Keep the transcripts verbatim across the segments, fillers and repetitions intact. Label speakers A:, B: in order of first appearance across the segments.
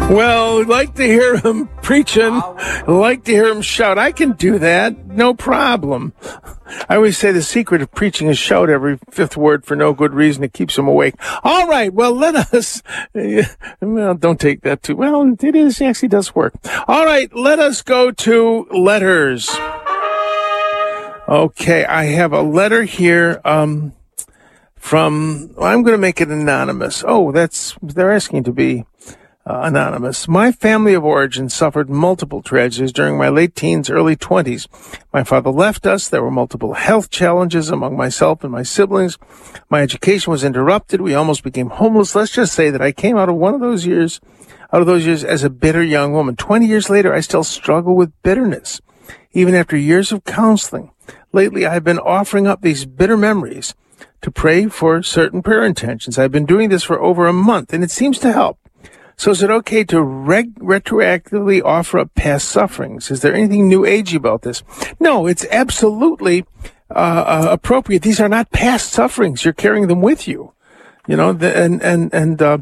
A: Well, like to hear him preaching, like to hear him shout. I can do that, no problem. I always say the secret of preaching is shout every fifth word for no good reason. It keeps him awake. All right, well, let us, well, don't take that too, well, it is, actually does work. All right, let us go to letters. Okay, I have a letter here, um, from, well, I'm going to make it anonymous. Oh, that's, they're asking to be Uh, anonymous. My family of origin suffered multiple tragedies during my late teens, early twenties. My father left us. There were multiple health challenges among myself and my siblings. My education was interrupted. We almost became homeless. Let's just say that I came out of one of those years, out of those years as a bitter young woman. Twenty years later, I still struggle with bitterness, even after years of counseling. Lately, I've been offering up these bitter memories to pray for certain prayer intentions. I've been doing this for over a month, and it seems to help. So is it okay to reg- retroactively offer up past sufferings? Is there anything new agey about this? No, it's absolutely uh, uh, appropriate. These are not past sufferings. You're carrying them with you. You know, the, and, and, and, uh,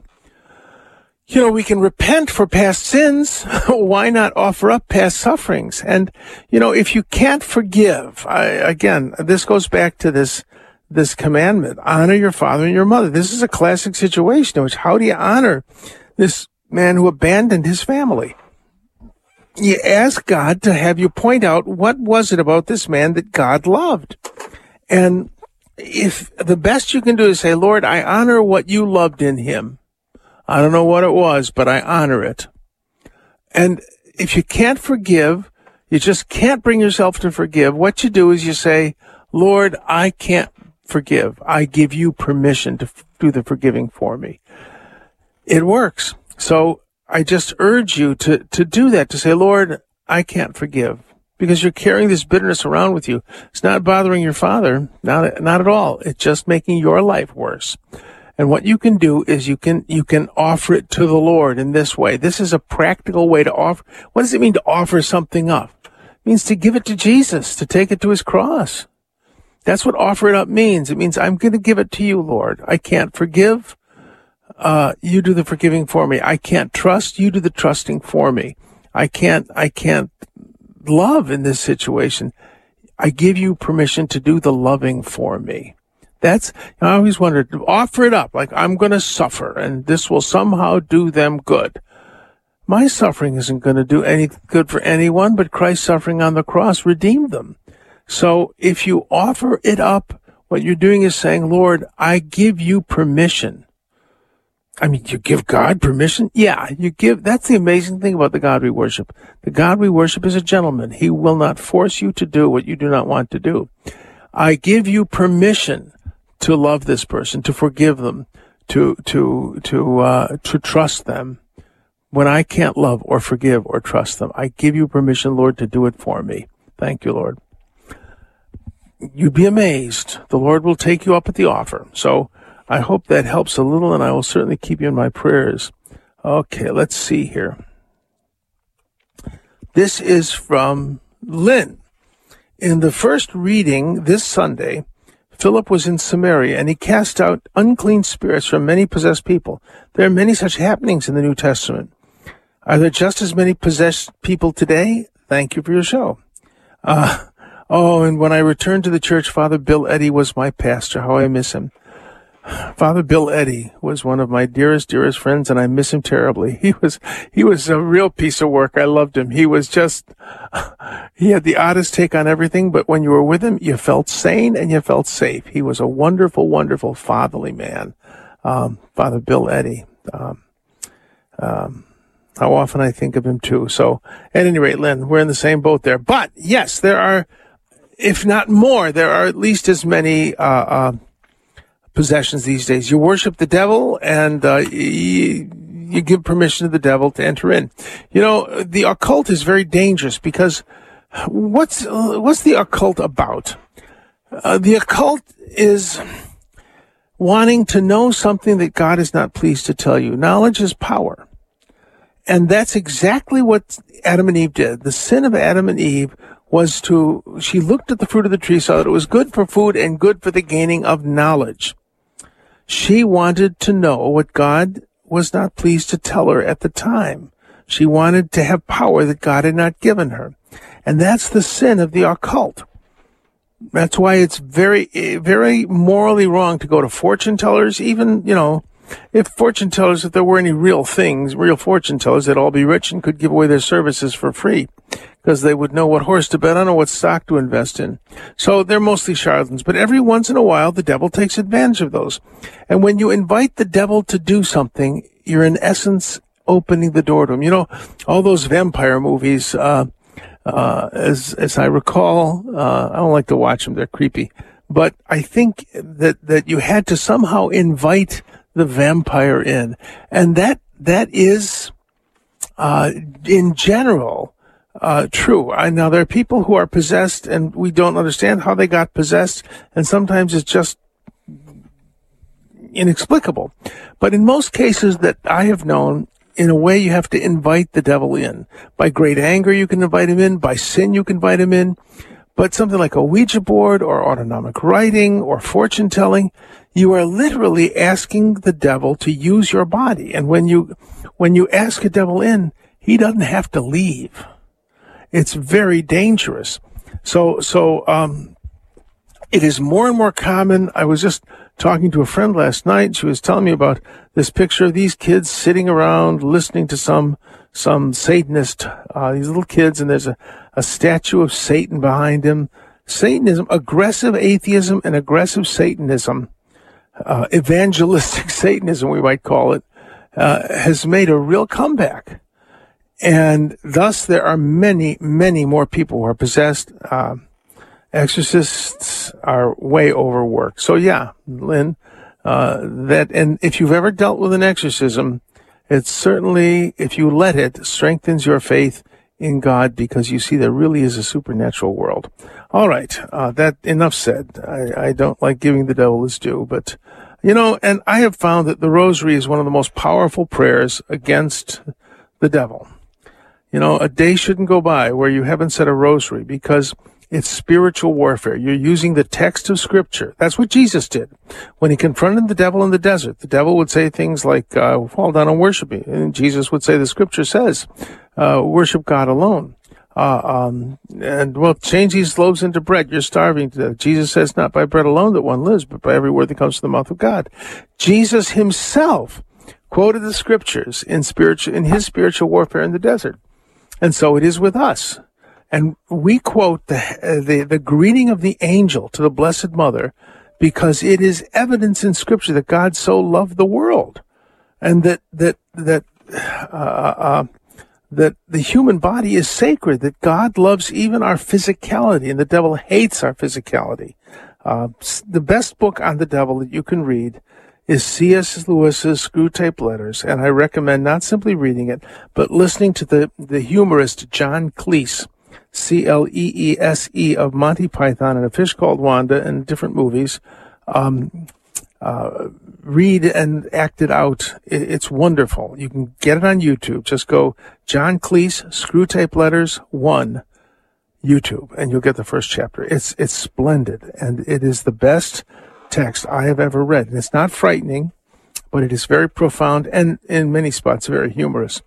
A: you know, we can repent for past sins. Why not offer up past sufferings? And, you know, if you can't forgive, I, again, this goes back to this, this commandment, honor your father and your mother. This is a classic situation in which how do you honor this man who abandoned his family? You ask God to have you point out what was it about this man that God loved. And if the best you can do is say, Lord, I honor what you loved in him. I don't know what it was, but I honor it. And if you can't forgive, you just can't bring yourself to forgive, what you do is you say, Lord, I can't forgive. I give you permission to f- do the forgiving for me. It works. So I just urge you to, to do that, to say, Lord, I can't forgive, because you're carrying this bitterness around with you. It's not bothering your father, not, not at all. It's just making your life worse. And what you can do is you can, you can offer it to the Lord in this way. This is a practical way to offer. What does it mean to offer something up? It means to give it to Jesus, to take it to his cross. That's what offer it up means. It means I'm going to give it to you, Lord. I can't forgive. Uh, you do the forgiving for me. I can't trust. You do the trusting for me. I can't, I can't love in this situation. I give you permission to do the loving for me. That's, I always wondered, offer it up like I'm going to suffer and this will somehow do them good. My suffering isn't going to do any good for anyone, but Christ's suffering on the cross redeemed them. So if you offer it up, what you're doing is saying, Lord, I give you permission. I mean, you give God permission? Yeah, you give. That's the amazing thing about the God we worship. The God we worship is a gentleman. He will not force you to do what you do not want to do. I give you permission to love this person, to forgive them, to, to, to, uh, to trust them. When I can't love or forgive or trust them, I give you permission, Lord, to do it for me. Thank you, Lord. You'd be amazed. The Lord will take you up at the offer. So, I hope that helps a little, and I will certainly keep you in my prayers. Okay, let's see here. This is from Lynn. In the first reading this Sunday, Philip was in Samaria, and he cast out unclean spirits from many possessed people. There are many such happenings in the New Testament. Are there just as many possessed people today? Thank you for your show. Uh, oh, and when I returned to the church, Father Bill Eddy was my pastor. How I miss him. Father Bill Eddy was one of my dearest, dearest friends, and I miss him terribly. He was, he was a real piece of work. I loved him. He was just, he had the oddest take on everything, but when you were with him, you felt sane and you felt safe. He was a wonderful, wonderful fatherly man. Um, Father Bill Eddy. Um, um, how often I think of him too. So at any rate, Lynn, we're in the same boat there. But yes, there are, if not more, there are at least as many, uh, uh, possessions these days. You worship the devil, and uh, you, you give permission to the devil to enter in. You know, the occult is very dangerous because what's what's the occult about? Uh, the occult is wanting to know something that God is not pleased to tell you. Knowledge is power, and that's exactly what Adam and Eve did. The sin of Adam and Eve was to, she looked at the fruit of the tree, saw that it was good for food and good for the gaining of knowledge. She wanted to know what God was not pleased to tell her at the time. She wanted to have power that God had not given her. And that's the sin of the occult. That's why it's very, very morally wrong to go to fortune tellers. Even, you know, if fortune tellers, if there were any real things, real fortune tellers, they'd all be rich and could give away their services for free because they would know what horse to bet on or what stock to invest in. So they're mostly charlatans. But every once in a while, the devil takes advantage of those. And when you invite the devil to do something, you're in essence opening the door to him. You know, all those vampire movies, uh, Uh, as, as I recall, uh, I don't like to watch them. They're creepy. But I think that, that you had to somehow invite the vampire in. And that, that is, uh, in general, uh, true. I, now there are people who are possessed and we don't understand how they got possessed. And sometimes it's just inexplicable. But in most cases that I have known, in a way, you have to invite the devil in. By great anger, you can invite him in. By sin, you can invite him in. But something like a Ouija board or autonomic writing or fortune telling, you are literally asking the devil to use your body. And when you, when you ask a devil in, he doesn't have to leave. It's very dangerous. So, so, um, it is more and more common. I was just talking to a friend last night. She was telling me about this picture of these kids sitting around listening to some some Satanist, uh, these little kids, and there's a, a statue of Satan behind him. Satanism, aggressive atheism and aggressive Satanism, uh, evangelistic Satanism, we might call it, uh, has made a real comeback. And thus there are many, many more people who are possessed. Uh, exorcists are way overworked. So yeah, Lynn, uh, that, and if you've ever dealt with an exorcism, it certainly, if you let it, strengthens your faith in God because you see there really is a supernatural world. All right, uh, that, enough said. I, I don't like giving the devil his due, but, you know, and I have found that the rosary is one of the most powerful prayers against the devil. You know, a day shouldn't go by where you haven't said a rosary because it's spiritual warfare. You're using the text of Scripture. That's what Jesus did. When he confronted the devil in the desert, the devil would say things like, uh, fall down and worship me. And Jesus would say, the Scripture says, uh, worship God alone. Uh, um, and, well, change these loaves into bread. You're starving to death. Jesus says, not by bread alone that one lives, but by every word that comes from the mouth of God. Jesus himself quoted the Scriptures in spiritual, in his spiritual warfare in the desert. And so it is with us. And we quote the, uh, the the greeting of the angel to the Blessed Mother because it is evidence in Scripture that God so loved the world, and that that that uh, uh, that the human body is sacred. That God loves even our physicality, and the devil hates our physicality. Uh, the best book on the devil that you can read is C S Lewis's Screwtape Letters, and I recommend not simply reading it, but listening to the the humorist John Cleese. C L E E S E of Monty Python and A Fish Called Wanda and different movies, um, uh, read and act it out. It's wonderful. You can get it on YouTube. Just go John Cleese, Screwtape Letters one, YouTube, and you'll get the first chapter. It's, it's splendid, and it is the best text I have ever read. And it's not frightening, but it is very profound and in many spots very humorous.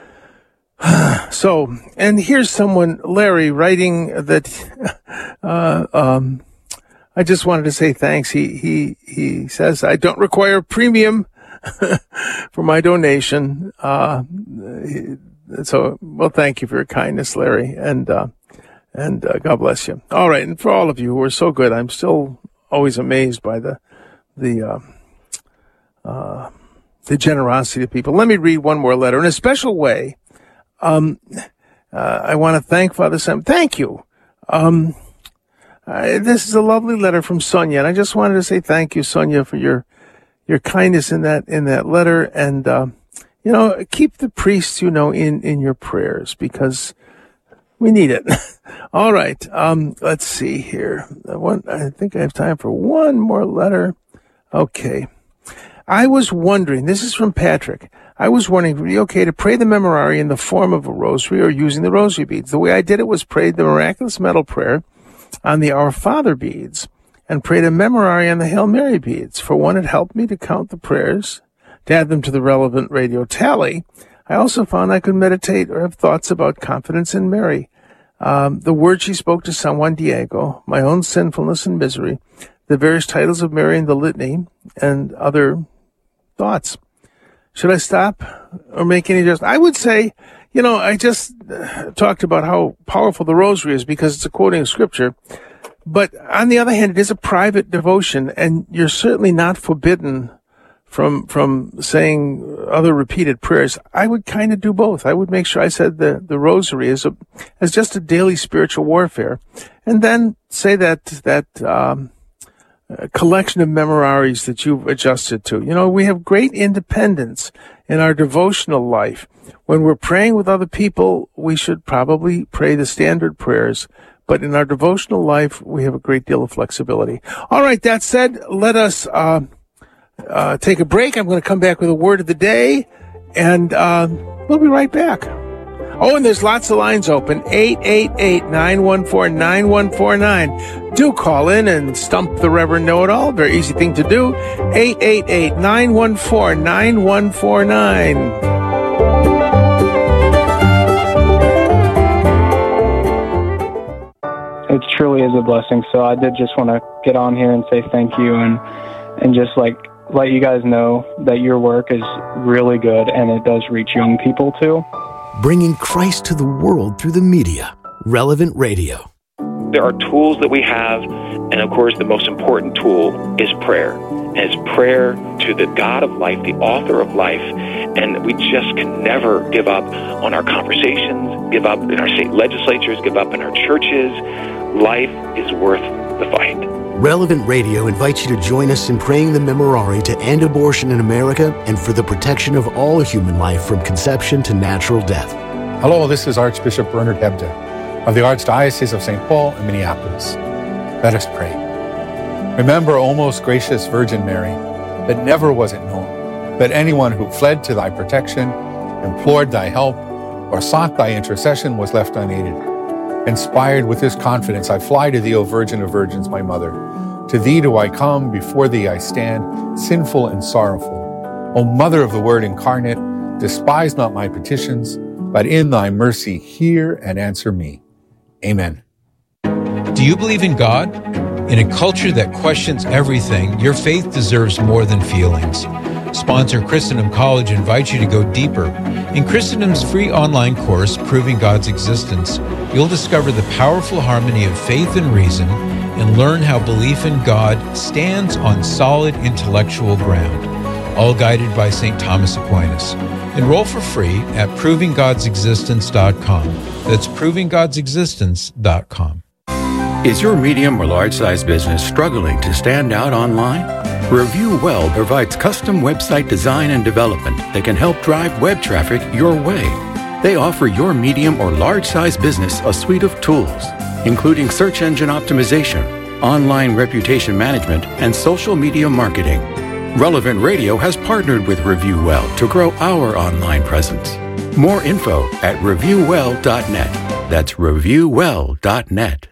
A: So, and here's someone, Larry, writing that, uh, um, I just wanted to say thanks. He, he, he says, I don't require premium for my donation. Uh, so, well, thank you for your kindness, Larry. And, uh, and, uh, God bless you. All right. And for all of you who are so good, I'm still always amazed by the, the, uh, uh, the generosity of people. Let me read one more letter in a special way. Um, uh, I want to thank Father Sam. Thank you. Um, uh, this is a lovely letter from Sonia, and I just wanted to say thank you, Sonia, for your your kindness in that in that letter. And uh, you know, keep the priests, you know, in in your prayers because we need it. All right. Um, let's see here. One, I think I have time for one more letter. Okay. I was wondering. This is from Patrick. I was wondering, would it be okay to pray the Memorare in the form of a rosary or using the rosary beads? The way I did it was prayed the miraculous medal prayer on the Our Father beads and prayed a Memorare on the Hail Mary beads. For one, it helped me to count the prayers, to add them to the relevant radio tally. I also found I could meditate or have thoughts about confidence in Mary, um, the word she spoke to San Juan Diego, my own sinfulness and misery, the various titles of Mary in the litany, and other thoughts. Should I stop or make any adjustments? I would say, you know, I just uh, talked about how powerful the rosary is because it's a quoting of scripture. But on the other hand, it is a private devotion, and you're certainly not forbidden from from saying other repeated prayers. I would kind of do both. I would make sure I said the, the rosary as a as just a daily spiritual warfare, and then say that that um, collection of memoraries that you've adjusted to. You know, we have great independence in our devotional life. When we're praying with other people, we should probably pray the standard prayers. But in our devotional life, we have a great deal of flexibility. All right, that said, let us uh, uh, take a break. I'm going to come back with a word of the day, and uh, we'll be right back. Oh, and there's lots of lines open. eight eight eight, nine one four, nine one four nine. Do call in and stump the Reverend Know-It-All. Very easy thing to do. eight eight eight, nine one four, nine one four nine.
B: It truly is a blessing. So I did just want to get on here and say thank you and and just like let you guys know that your work is really good and it does reach young people too.
C: Bringing Christ to the world through the media. Relevant Radio.
D: There are tools that we have, and of course the most important tool is prayer. And it's prayer to the God of life, the author of life, and we just can never give up on our conversations, give up in our state legislatures, give up in our churches. Life is worth the fight.
C: Relevant Radio invites you to join us in praying the Memorare to end abortion in America and for the protection of all human life from conception to natural death.
E: Hello, this is Archbishop Bernard Hebda of the Archdiocese of Saint Paul in Minneapolis. Let us pray. Remember, O most gracious Virgin Mary, that never was it known that anyone who fled to thy protection, implored thy help, or sought thy intercession was left unaided. Inspired with this confidence, I fly to thee, O Virgin of Virgins, my Mother. To thee do I come, before thee I stand, sinful and sorrowful. O Mother of the Word incarnate, despise not my petitions, but in thy mercy hear and answer me. Amen.
F: Do you believe in God? In a culture that questions everything, your faith deserves more than feelings. Sponsor Christendom College invites you to go deeper. In Christendom's free online course, Proving God's Existence, you'll discover the powerful harmony of faith and reason and learn how belief in God stands on solid intellectual ground, all guided by Saint Thomas Aquinas. Enroll for free at proving gods existence dot com. That's proving gods existence dot com.
G: Is your medium or large-size business struggling to stand out online? Review Well provides custom website design and development that can help drive web traffic your way. They offer your medium or large-size business a suite of tools, including search engine optimization, online reputation management, and social media marketing. Relevant Radio has partnered with Review Well to grow our online presence. More info at review well dot net. That's review well dot net.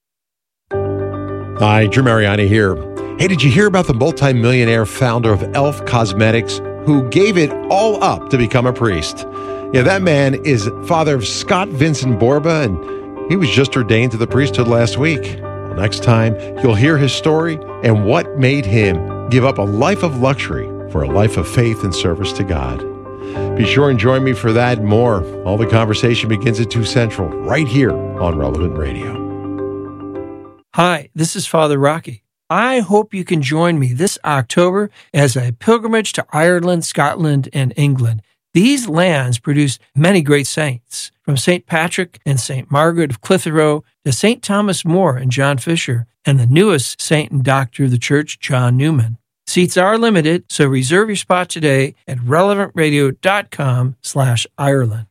H: Hi, Drew Mariani here. Hey, did you hear about the multimillionaire founder of Elf Cosmetics who gave it all up to become a priest? Yeah, that man is father of Scott Vincent Borba, and he was just ordained to the priesthood last week. Well, next time, you'll hear his story and what made him give up a life of luxury for a life of faith and service to God. Be sure and join me for that and more. All the conversation begins at two Central, right here on Relevant Radio.
I: Hi, this is Father Rocky. I hope you can join me this October as a pilgrimage to Ireland, Scotland, and England. These lands produced many great saints, from Saint Patrick and Saint Margaret of Clitheroe to Saint Thomas More and John Fisher, and the newest saint and doctor of the church, John Newman. Seats are limited, so reserve your spot today at relevant radio dot com slash Ireland.